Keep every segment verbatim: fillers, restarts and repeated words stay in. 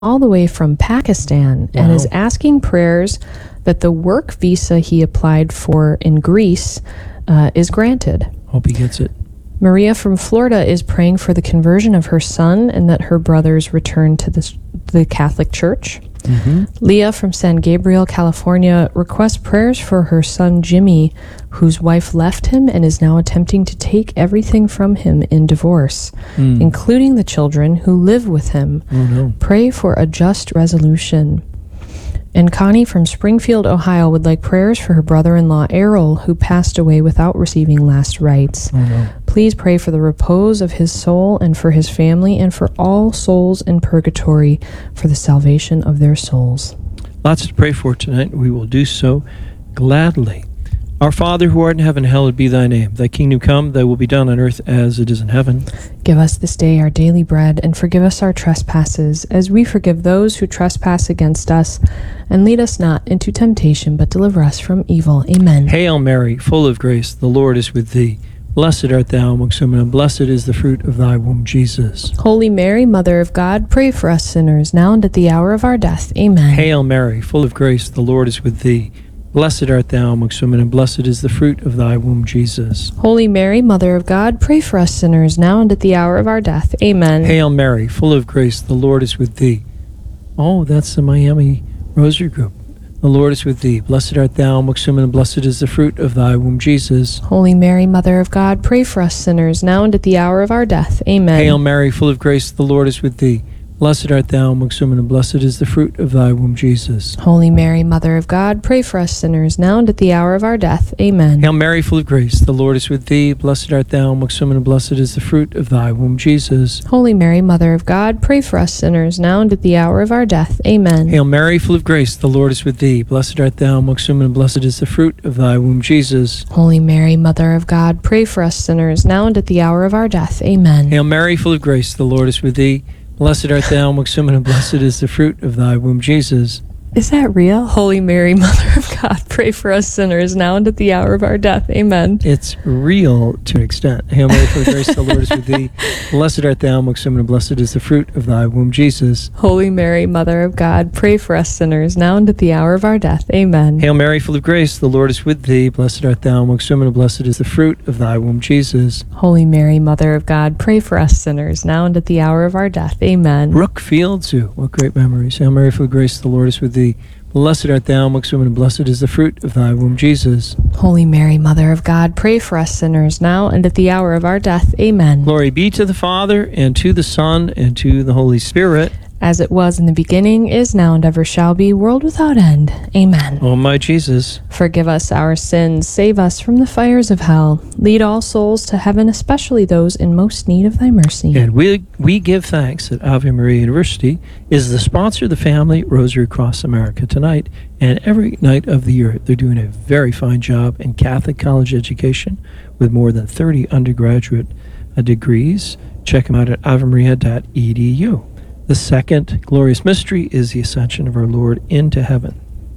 all the way from Pakistan Wow. and is asking prayers that the work visa he applied for in Greece uh, is granted. Hope he gets it. Maria from Florida is praying for the conversion of her son and that her brothers return to the, the Catholic Church. Mm-hmm. Leah from San Gabriel, California requests prayers for her son Jimmy, whose wife left him and is now attempting to take everything from him in divorce, Mm. including the children who live with him. Oh, no. Pray for a just resolution. And Connie from Springfield, Ohio would like prayers for her brother-in-law Errol, who passed away without receiving last rites. Oh, no. Please pray for the repose of his soul and for his family and for all souls in purgatory for the salvation of their souls. Lots to pray for tonight. We will do so gladly. Our Father who art in heaven, hallowed be thy name. Thy kingdom come, thy will be done on earth as it is in heaven. Give us this day our daily bread, and forgive us our trespasses, as we forgive those who trespass against us. And lead us not into temptation, but deliver us from evil. Amen. Hail Mary, full of grace, the Lord is with thee. Blessed art thou amongst women, and blessed is the fruit of thy womb, Jesus. Holy Mary, Mother of God, pray for us sinners, now and at the hour of our death. Amen. Hail Mary, full of grace, the Lord is with thee. Blessed art thou amongst women, and blessed is the fruit of thy womb, Jesus. Holy Mary, Mother of God, pray for us sinners, now and at the hour of our death. Amen. Hail Mary, full of grace, the Lord is with thee. Oh, that's the Miami Rosary Group. The Lord is with thee. Blessed art thou amongst women, and blessed is the fruit of thy womb, Jesus. Holy Mary, Mother of God, pray for us sinners, now and at the hour of our death. Amen. Hail Mary, full of grace, the Lord is with thee. Blessed art thou amongst women, and blessed is the fruit of thy womb, Jesus. Holy Mary, Mother of God, pray for us sinners, now and at the hour of our death. Amen. Hail Mary, full of grace, the Lord is with thee. Blessed art thou amongst women, and blessed is the fruit of thy womb, Jesus. Holy Mary, Mother of God, pray for us sinners, now and at the hour of our death. Amen. Hail Mary, full of grace, the Lord is with thee. Blessed art thou amongst women, and blessed is the fruit of thy womb, Jesus. Holy Mary, Mother of God, pray for us sinners, now and at the hour of our death. Amen. Hail Mary, full of grace, the Lord is with thee. Blessed art thou amongst women, and blessed is the fruit of thy womb, Jesus. Is that real? Holy Mary, Mother of God, pray for us sinners, now and at the hour of our death. Amen. It's real to an extent. Hail Mary, full of grace, the Lord is with thee. Blessed art thou amongst women, and blessed is the fruit of thy womb, Jesus. Holy Mary, Mother of God, pray for us sinners, now and at the hour of our death. Amen. Hail Mary, full of grace, the Lord is with thee. Blessed art thou amongst women, and blessed is the fruit of thy womb, Jesus. Holy Mary, Mother of God, pray for us sinners, now and at the hour of our death. Amen. Brookfield Zoo, what great memories. Hail Mary, full of grace, the Lord is with thee. Blessed art thou amongst women, and blessed is the fruit of thy womb, Jesus. Holy Mary, Mother of God, pray for us sinners, now and at the hour of our death. Amen. Glory be to the Father, and to the Son, and to the Holy Spirit. As it was in the beginning, is now, and ever shall be, world without end. Amen. O my Jesus, Forgive us our sins, save us from the fires of hell. Lead all souls to heaven, especially those in most need of thy mercy. and we we give thanks that Ave Maria University is the sponsor of the Family Rosary Across America tonight and every night of the year. They're doing a very fine job in Catholic college education with more than thirty undergraduate uh, degrees. Check them out at ave maria dot e d u. The second glorious mystery is the ascension of our Lord into heaven.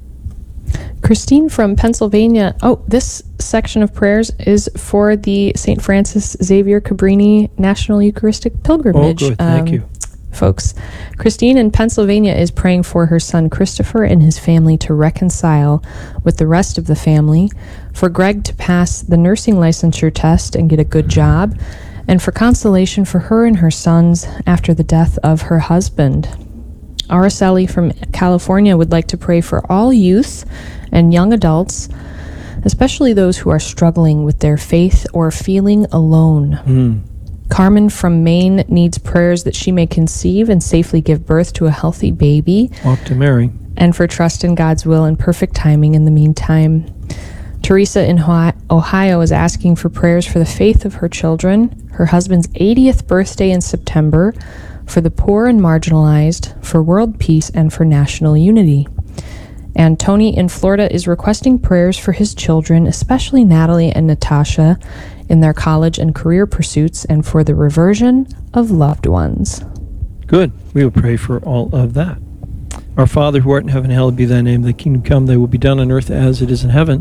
Christine from Pennsylvania. Oh, this section of prayers is for the Saint Francis Xavier Cabrini National Eucharistic Pilgrimage. Oh, good. Thank um, you. Folks, Christine in Pennsylvania is praying for her son Christopher and his family to reconcile with the rest of the family, for Greg to pass the nursing licensure test and get a good job, and for consolation for her and her sons after the death of her husband. Araceli from California would like to pray for all youth and young adults, especially those who are struggling with their faith or feeling alone. Mm. Carmen from Maine needs prayers that she may conceive and safely give birth to a healthy baby, Walk to Mary. and for trust in God's will and perfect timing in the meantime. Teresa in Ohio is asking for prayers for the faith of her children, her husband's eightieth birthday in September, for the poor and marginalized, for world peace, and for national unity. And Tony in Florida is requesting prayers for his children, especially Natalie and Natasha, in their college and career pursuits, and for the reversion of loved ones. Good. We will pray for all of that. Our Father who art in heaven, hallowed be thy name. Thy kingdom come, thy will be done on earth as it is in heaven.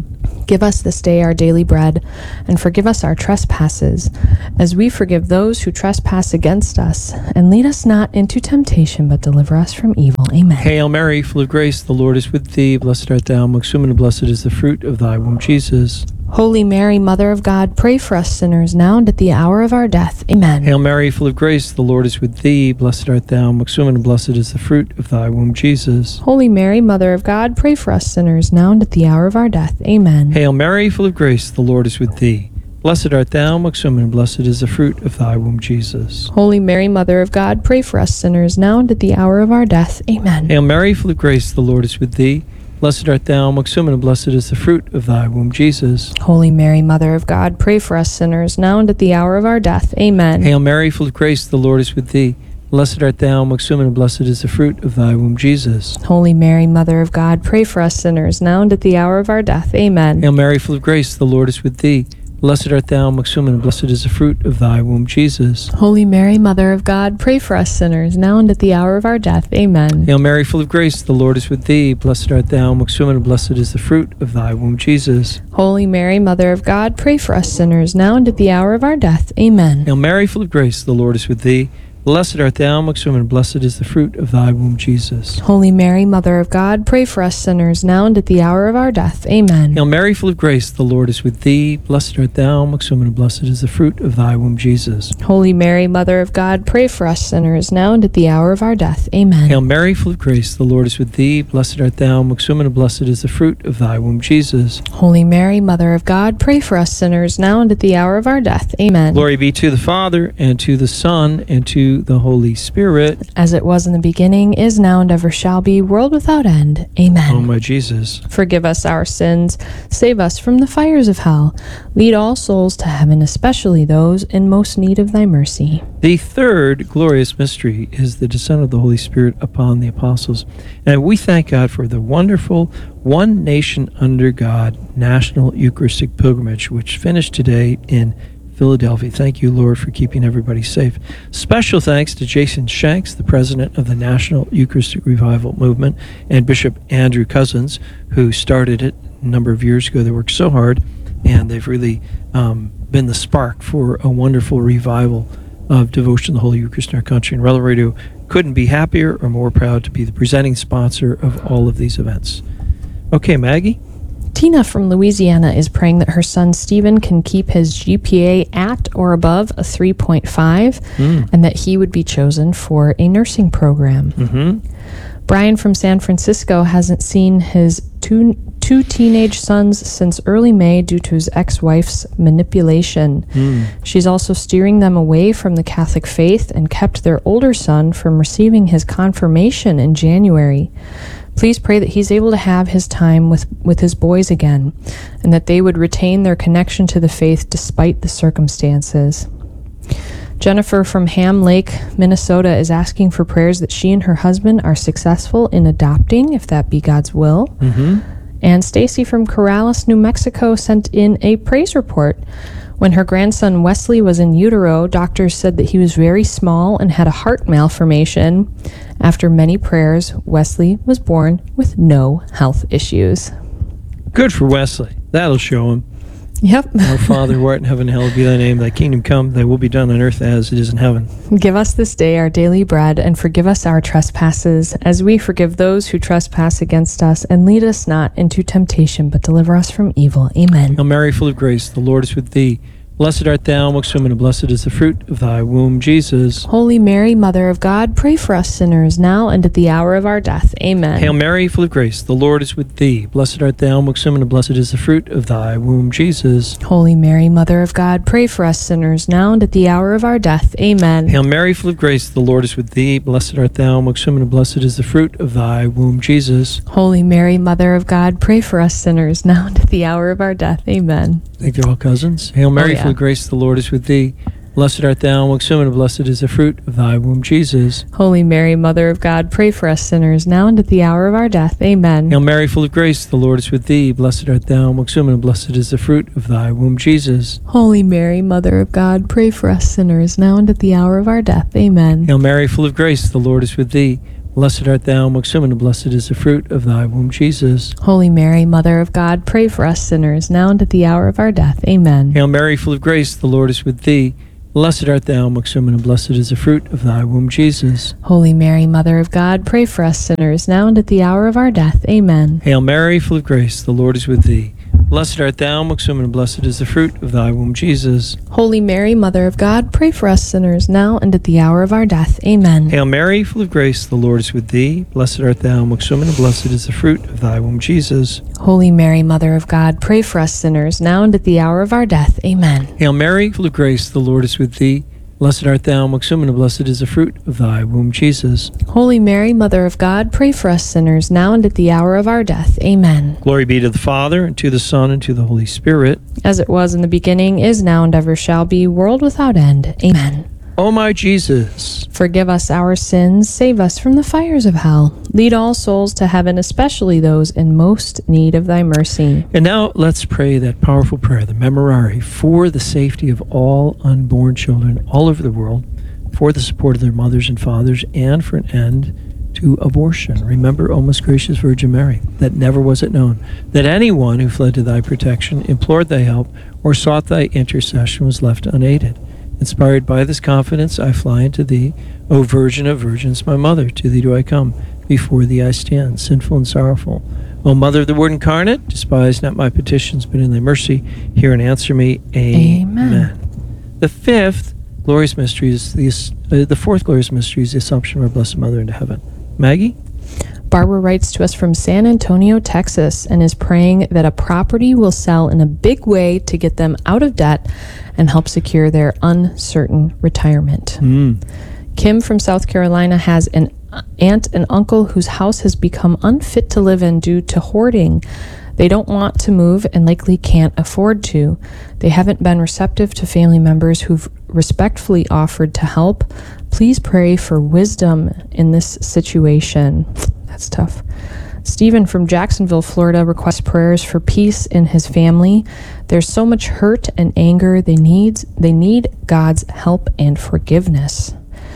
Give us this day our daily bread, and forgive us our trespasses, as we forgive those who trespass against us. And lead us not into temptation, but deliver us from evil. Amen. Hail Mary, full of grace, the Lord is with thee. Blessed art thou amongst women, and blessed is the fruit of thy womb, Jesus. Holy Mary, Mother of God, pray for us sinners, now and at the hour of our death. Amen. Hail Mary, full of grace, the Lord is with thee. Blessed art thou amongst women, and blessed is the fruit of thy womb, Jesus. Holy Mary, Mother of God, pray for us sinners, now and at the hour of our death. Amen. Hail Mary, full of grace, the Lord is with thee. Blessed art thou amongst women, and blessed is the fruit of thy womb, Jesus. Holy Mary, Mother of God, pray for us sinners, now and at the hour of our death. Amen. Hail Mary, full of grace, the Lord is with thee. Blessed art thou amongst women, and blessed is the fruit of thy womb, Jesus. Holy Mary, Mother of God, pray for us sinners, now and at the hour of our death. Amen. Hail Mary, full of grace, the Lord is with thee. Blessed art thou amongst women, and blessed is the fruit of thy womb, Jesus. Holy Mary, Mother of God, pray for us sinners, now and at the hour of our death. Amen. Hail Mary, full of grace, the Lord is with thee. Blessed art thou amongst women, and blessed is the fruit of thy womb, Jesus. Holy Mary, Mother of God, pray for us sinners, now and at the hour of our death. Amen. Hail Mary, full of grace, the Lord is with thee. Blessed art thou amongst women, and blessed is the fruit of thy womb, Jesus. Holy Mary, Mother of God, pray for us sinners, now and at the hour of our death. Amen. Hail Mary, full of grace, the Lord is with thee. Blessed art thou amongst women, and blessed is the fruit of thy womb, Jesus. Holy Mary, Mother of God, pray for us sinners, now and at the hour of our death. Amen. Hail Mary, full of grace, the Lord is with thee. Blessed art thou amongst women, and blessed is the fruit of thy womb, Jesus. Holy Mary, Mother of God, pray for us sinners, now and at the hour of our death. Amen. Hail Mary, full of grace, the Lord is with thee. Blessed art thou amongst women, and blessed is the fruit of thy womb, Jesus. Holy Mary, Mother of God, pray for us sinners, now and at the hour of our death. Amen. Glory be to the Father, and to the Son, and to the Holy Spirit. Spirit, as it was in the beginning, is now, and ever shall be, world without end. Amen. O my Jesus, forgive us our sins, save us from the fires of hell, lead all souls to heaven, especially those in most need of thy mercy. The third glorious mystery is the descent of the Holy Spirit upon the apostles. And we thank God for the wonderful One Nation Under God National Eucharistic Pilgrimage, which finished today in Philadelphia. Thank you, Lord, for keeping everybody safe. Special thanks to Jason Shanks, the president of the National Eucharistic Revival Movement, and Bishop Andrew Cousins, who started it a number of years ago. They worked so hard, and they've really um, been the spark for a wonderful revival of devotion to the Holy Eucharist in our country. And Relevant Radio couldn't be happier or more proud to be the presenting sponsor of all of these events. Okay, Maggie? Tina from Louisiana is praying that her son Stephen can keep his G P A at or above a three point five mm. and that he would be chosen for a nursing program. Mm-hmm. Brian from San Francisco hasn't seen his two, two teenage sons since early May due to his ex-wife's manipulation. Mm. She's also steering them away from the Catholic faith and kept their older son from receiving his confirmation in January. Please pray that he's able to have his time with, with his boys again, and that they would retain their connection to the faith despite the circumstances. Jennifer from Ham Lake, Minnesota is asking for prayers that she and her husband are successful in adopting, if that be God's will. Mm-hmm. And Stacy from Corrales, New Mexico sent in a praise report. When her grandson Wesley was in utero, doctors said that he was very small and had a heart malformation. After many prayers, Wesley was born with no health issues. Good for Wesley. That'll show him. Yep. Our Father, who art in heaven, hallowed be thy name. Thy kingdom come, thy will be done on earth as it is in heaven. Give us this day our daily bread, and forgive us our trespasses, as we forgive those who trespass against us. And lead us not into temptation, but deliver us from evil. Amen. Hail Mary, full of grace, the Lord is with thee. Blessed art thou amongst women, and blessed is the fruit of thy womb, Jesus. Holy Mary, Mother of God, pray for us sinners, now and at the hour of our death. Amen. Hail Mary, full of grace, the Lord is with thee. Blessed art thou amongst women, and blessed is the fruit of thy womb, Jesus. Holy Mary, Mother of God, pray for us sinners, now and at the hour of our death. Amen. Hail Mary, full of grace, the Lord is with thee. Blessed art thou amongst women, and blessed is the fruit of thy womb, Jesus. Holy Mary, Mother of God, pray for us sinners, now and at the hour of our death. Amen. I think they're all cousins. Hail Mary, oh, yeah. full of grace, the Lord is with thee. Blessed art thou amongst women, and blessed is the fruit of thy womb, Jesus. Holy Mary, Mother of God, pray for us sinners, now and at the hour of our death. Amen. Hail Mary, full of grace, the Lord is with thee. Blessed art thou amongst women, and blessed is the fruit of thy womb, Jesus. Holy Mary, Mother of God, pray for us sinners, now and at the hour of our death. Amen. Hail Mary, full of grace, the Lord is with thee. Blessed art thou amongst women, and blessed is the fruit of thy womb, Jesus. Holy Mary, Mother of God, pray for us sinners, now and at the hour of our death. Amen. Hail Mary, full of grace, the Lord is with thee. Blessed art thou amongst women, and blessed is the fruit of thy womb, Jesus. Holy Mary, Mother of God, pray for us sinners, now and at the hour of our death. Amen. Hail Mary, full of grace, the Lord is with thee. Blessed art thou amongst women, and blessed is the fruit of thy womb, Jesus. Holy Mary, Mother of God, pray for us sinners, now and at the hour of our death. Amen. Hail Mary, full of grace, the Lord is with thee. Blessed art thou amongst women, and blessed is the fruit of thy womb, Jesus. Holy Mary, Mother of God, pray for us sinners, now and at the hour of our death. Amen. Hail Mary, full of grace, the Lord is with thee. Blessed art thou amongst women, and blessed is the fruit of thy womb, Jesus. Holy Mary, Mother of God, pray for us sinners, now and at the hour of our death. Amen. Glory be to the Father, and to the Son, and to the Holy Spirit. As it was in the beginning, is now, and ever shall be, world without end. Amen. O my Jesus, forgive us our sins, save us from the fires of hell. Lead all souls to heaven, especially those in most need of thy mercy. And now let's pray that powerful prayer, the Memorare, for the safety of all unborn children all over the world, for the support of their mothers and fathers, and for an end to abortion. Remember, O most gracious Virgin Mary, that never was it known that anyone who fled to thy protection, implored thy help, or sought thy intercession was left unaided. Inspired by this confidence, I fly unto thee, O Virgin of Virgins, my mother. To thee do I come, before thee I stand, sinful and sorrowful. O Mother of the Word incarnate, despise not my petitions, but in thy mercy hear and answer me. Amen. Amen. The fifth glorious mystery is the, uh, the fourth glorious mystery is the Assumption of our Blessed Mother into heaven. Maggie? Barbara writes to us from San Antonio, Texas, and is praying that a property will sell in a big way to get them out of debt and help secure their uncertain retirement. Mm. Kim from South Carolina has an aunt and uncle whose house has become unfit to live in due to hoarding. They don't want to move and likely can't afford to. They haven't been receptive to family members who've respectfully offered to help. Please pray for wisdom in this situation. That's tough. Stephen from Jacksonville, Florida requests prayers for peace in his family. There's so much hurt and anger. They need, they need God's help and forgiveness.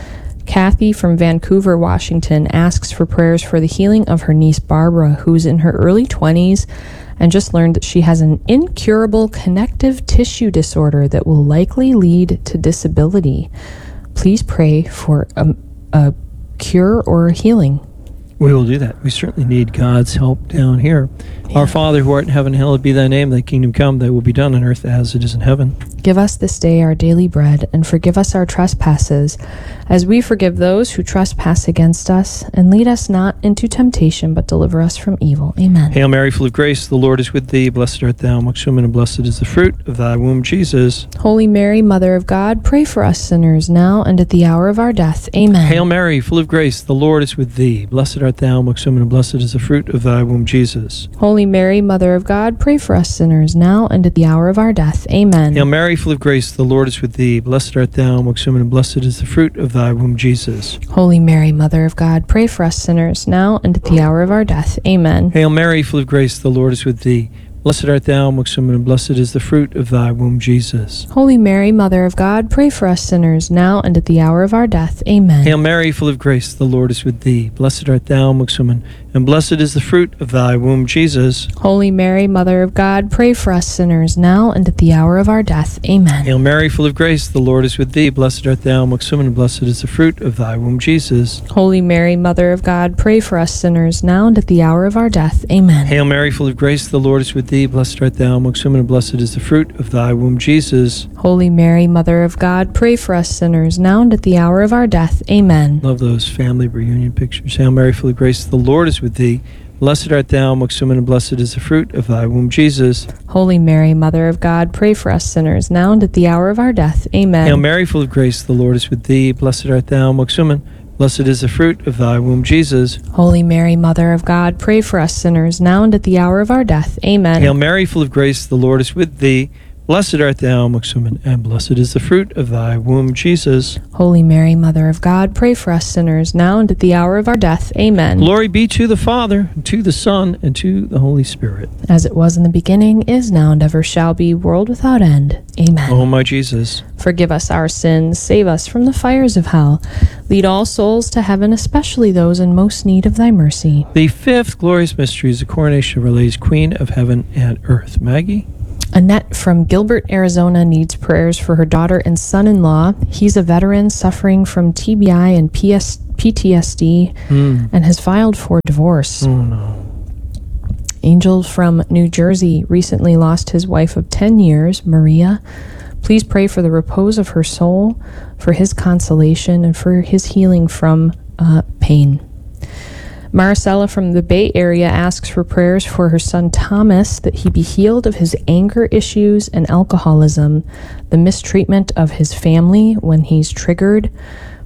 Kathy from Vancouver, Washington asks for prayers for the healing of her niece Barbara, who's in her early twenties and just learned that she has an incurable connective tissue disorder that will likely lead to disability. Please pray for a, a cure or a healing. We will do that. We certainly need God's help down here. Yeah. Our Father who art in heaven, hallowed be thy name. Thy kingdom come, thy will be done on earth as it is in heaven. Give us this day our daily bread, and forgive us our trespasses, as we forgive those who trespass against us. And lead us not into temptation, but deliver us from evil. Amen. Hail Mary, full of grace, the Lord is with thee. Blessed art thou amongst women, and blessed is the fruit of thy womb, Jesus. Holy Mary, Mother of God, pray for us sinners, now and at the hour of our death. Amen. Hail Mary, full of grace, the Lord is with thee. Blessed art thou amongst women, and blessed is the fruit of thy womb, Jesus. Holy Mary, Mother of God, pray for us sinners, now and at the hour of our death. Amen. Hail Mary, full of grace, the Lord is with thee. Blessed art thou amongst women, and blessed is the fruit of thy womb, Jesus. Holy Mary, Mother of God, pray for us sinners, now and at the hour of our death. Amen. Hail Mary, full of grace, the Lord is with thee. Blessed art thou amongst women, and blessed is the fruit of thy womb, Jesus. Holy Mary, Mother of God, pray for us sinners, now and at the hour of our death. Amen. Hail Mary, full of grace, the Lord is with thee. Blessed art thou amongst women, and blessed is the fruit of thy womb, Jesus. Holy Mary, Mother of God, pray for us sinners, now and at the hour of our death. Amen. Hail Mary, full of grace, the Lord is with thee. Blessed art thou amongst women, and blessed is the fruit of thy womb, Jesus. Holy Mary, Mother of God, pray for us sinners, now and at the hour of our death. Amen. Hail Mary, full of grace, the Lord is with thee. Blessed art thou amongst women, and blessed is the fruit of thy womb, Jesus. Holy Mary, Mother of God, pray for us sinners, now and at the hour of our death. Amen. Love those family reunion pictures. Hail Mary, full of grace, the Lord is with thee. Blessed art thou amongst women, and blessed is the fruit of thy womb, Jesus. Holy Mary, Mother of God, pray for us sinners, now and at the hour of our death. Amen. Hail Mary, full of grace, the Lord is with thee. Blessed art thou amongst women, blessed is the fruit of thy womb, Jesus. Holy Mary, Mother of God, pray for us sinners, now and at the hour of our death. Amen. Hail Mary, full of grace, the Lord is with thee. Blessed art thou amongst women, and blessed is the fruit of thy womb, Jesus. Holy Mary, Mother of God, pray for us sinners, now and at the hour of our death. Amen. Glory be to the Father, and to the Son, and to the Holy Spirit. As it was in the beginning, is now, and ever shall be, world without end. Amen. O my Jesus, forgive us our sins, save us from the fires of hell. Lead all souls to heaven, especially those in most need of thy mercy. the fifth glorious mystery is the coronation of Our Lady's Queen of Heaven and Earth. Maggie? Annette from Gilbert, Arizona needs prayers for her daughter and son-in-law. He's a veteran suffering from T B I and P S- P T S D Mm. and has filed for divorce. Oh, no. Angel from New Jersey recently lost his wife of ten years, Maria. Please pray for the repose of her soul, for his consolation, and for his healing from uh, pain. Maricela from the Bay Area asks for prayers for her son Thomas, that he be healed of his anger issues and alcoholism, the mistreatment of his family when he's triggered,